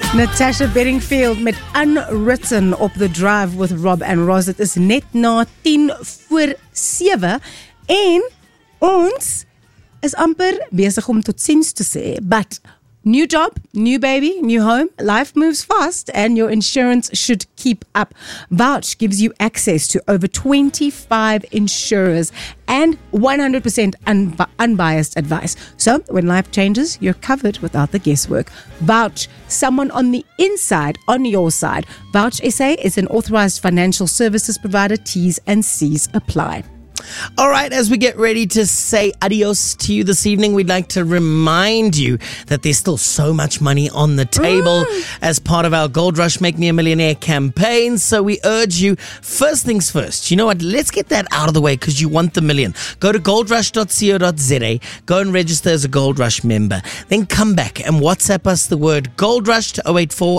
Natasha Bedingfield met Unwritten op The Drive with Rob and Roz. Het is net na 6:50 en ons is amper bezig om tot ziens te sê. But new job, new baby, new home. Life moves fast and your insurance should keep up. Vouch gives you access to over 25 insurers and 100% unbiased advice. So when life changes, you're covered without the guesswork. Vouch, someone on the inside, on your side. Vouch SA is an authorized financial services provider. T's and C's apply. All right, as we get ready to say adios to you this evening, we'd like to remind you that there's still so much money on the table as part of our Gold Rush Make Me a Millionaire campaign. So we urge you, first things first, you know what, let's get that out of the way because you want the million. Go to goldrush.co.za, go and register as a Gold Rush member. Then come back and WhatsApp us the word Gold Rush to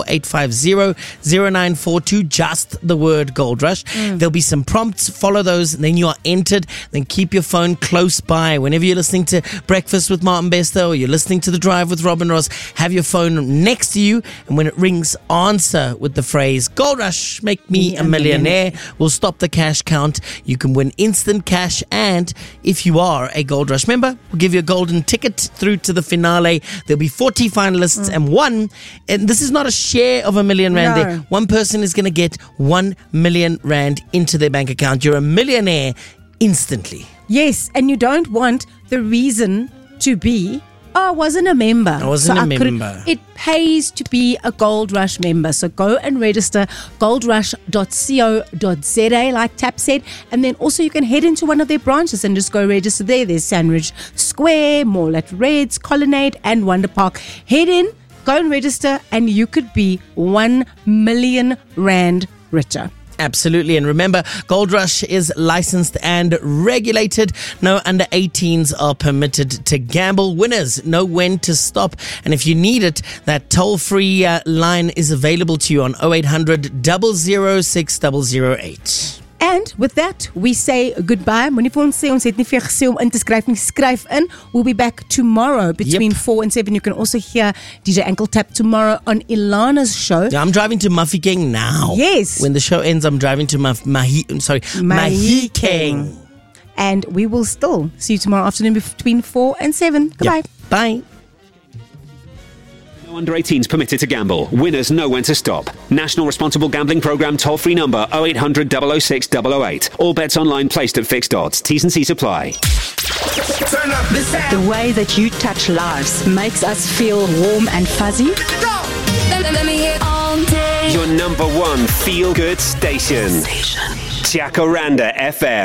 084-850-0942, just the word Gold Rush. There'll be some prompts, follow those, and then you are entered. Then keep your phone close by. Whenever you're listening to Breakfast with Martin Bester or you're listening to The Drive with Rob and Roz, have your phone next to you, and when it rings, answer with the phrase Gold Rush, make me a millionaire. We'll stop the cash count. You can win instant cash, and if you are a Gold Rush member, we'll give you a golden ticket through to the finale. There'll be 40 finalists and this is not a share of R1 million there. One person is going to get R1 million into their bank account. You're a millionaire instantly. Yes, and you don't want the reason to be, I wasn't a member. It pays to be a Gold Rush member. So go and register goldrush.co.za, like Tap said. And then also you can head into one of their branches and just go register there. There's Sandridge Square, Mall at Reds, Colonnade, and Wonder Park. Head in, go and register, and you could be R1 million richer. Absolutely. And remember, Gold Rush is licensed and regulated. No under 18s are permitted to gamble. Winners know when to stop. And if you need it, that toll-free line is available to you on 0800 006 008. And with that, we say goodbye. Moenie vir ons sê ons het nie vir jou gesê om in te skryf nie. Skryf in. We'll be back tomorrow between 4 and 7. You can also hear DJ Ankle Tap tomorrow on Ilana's show. Yeah, I'm driving to Mafeking now. Yes. When the show ends, I'm driving to Mahikeng. And we will still see you tomorrow afternoon between 4 and 7. Goodbye. Yep. Bye. Under 18s permitted to gamble. Winners know when to stop. National Responsible Gambling Programme toll-free number 0800 006 008. All bets online placed at fixed odds. T's and C's apply. Turn up the sound. The way that you touch lives makes us feel warm and fuzzy. Let me hear all day. Your number one feel-good station. Jacaranda FM.